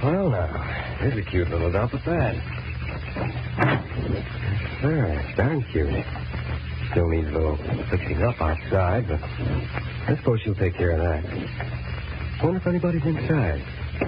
Well, now, here's a cute little dump at that. Sure, it's darn cute. Still needs a little fixing up outside, but I suppose she'll take care of that. Wonder if anybody's inside.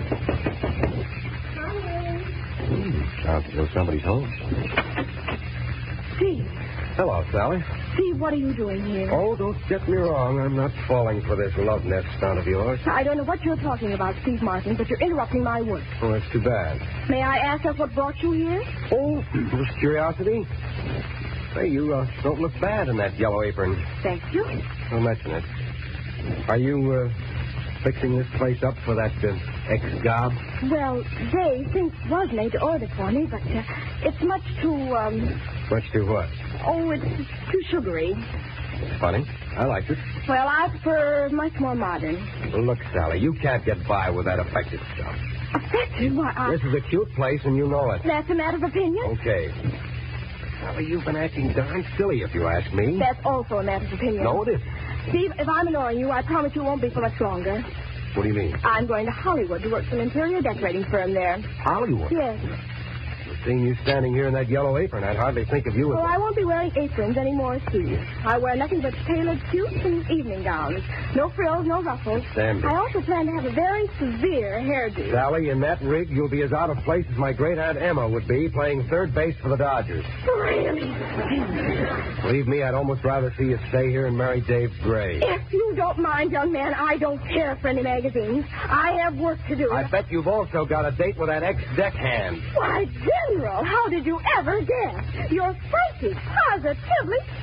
Sounds as though somebody's home. Steve. Hello, Sally. Steve, what are you doing here? Oh, don't get me wrong. I'm not falling for this love nest stunt of yours. I don't know what you're talking about, Steve Martin, but you're interrupting my work. Oh, that's too bad. May I ask us what brought you here? Oh, just curiosity. Say, you don't look bad in that yellow apron. Thank you. Don't mention it. Are you fixing this place up for that ex-gob? Well, Dave thinks it was made to order for me, but it's much too, Much too what? Oh, it's too sugary. Funny. I liked it. Well, I prefer much more modern. Well, look, Sally, you can't get by with that affected stuff. Affected? Why, This is a cute place, and you know it. That's a matter of opinion? Okay. Sally, you've been acting darn silly, if you ask me. That's also a matter of opinion. No, it isn't. Steve, if I'm annoying you, I promise you won't be for much longer. What do you mean? I'm going to Hollywood to work for an interior decorating firm there. Hollywood? Yes. Seeing you standing here in that yellow apron, I'd hardly think of you as... Well, I won't be wearing aprons anymore, Steve. I wear nothing but tailored suits and evening gowns. No frills, no ruffles. Sandy. I also plan to have a very severe hairdo. Sally, in that rig, you'll be as out of place as my great-aunt Emma would be playing third base for the Dodgers. Really? Believe me, I'd almost rather see you stay here and marry Dave Gray. If you don't mind, young man, I don't care for any magazines. I have work to do. I bet you've also got a date with that ex-deckhand. Why, General, how did you ever guess? You're psychic, positively